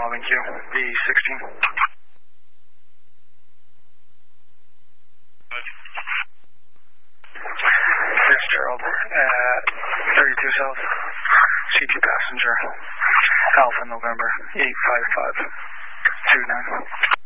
11Q, B16. Fitzgerald at 32 South, C2 passenger, Alpha November 85529.